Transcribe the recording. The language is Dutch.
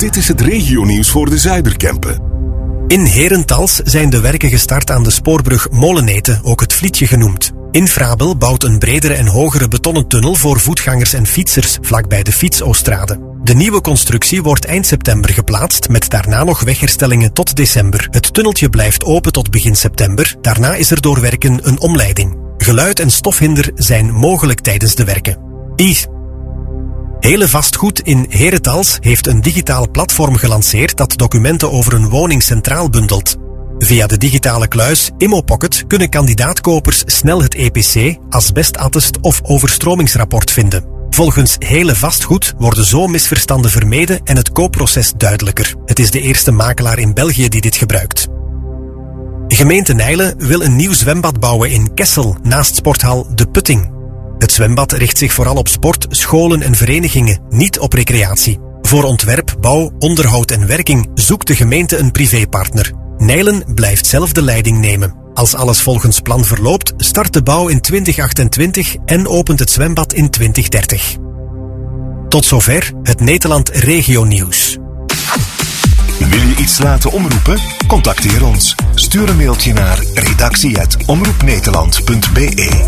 Dit is het regionieuws voor de Zuiderkempen. In Herentals zijn de werken gestart aan de spoorbrug Moleneten, ook het Vlietje genoemd. Infrabel bouwt een bredere en hogere betonnen tunnel voor voetgangers en fietsers, vlakbij de Fietsoostrade. De nieuwe constructie wordt eind september geplaatst, met daarna nog wegherstellingen tot december. Het tunneltje blijft open tot begin september, daarna is er door werken een omleiding. Geluid en stofhinder zijn mogelijk tijdens de werken. Hele Vastgoed in Herentals heeft een digitaal platform gelanceerd dat documenten over een woning centraal bundelt. Via de digitale kluis ImmoPocket kunnen kandidaatkopers snel het EPC, asbestattest of overstromingsrapport vinden. Volgens Hele Vastgoed worden zo misverstanden vermeden en het koopproces duidelijker. Het is de eerste makelaar in België die dit gebruikt. Gemeente Nijlen wil een nieuw zwembad bouwen in Kessel, naast sporthal De Putting. Het zwembad richt zich vooral op sport, scholen en verenigingen, niet op recreatie. Voor ontwerp, bouw, onderhoud en werking zoekt de gemeente een privépartner. Nijlen blijft zelf de leiding nemen. Als alles volgens plan verloopt, start de bouw in 2028 en opent het zwembad in 2030. Tot zover het Nederland Regionieuws. Wil je iets laten omroepen? Contacteer ons. Stuur een mailtje naar redactie@omroepnederland.be.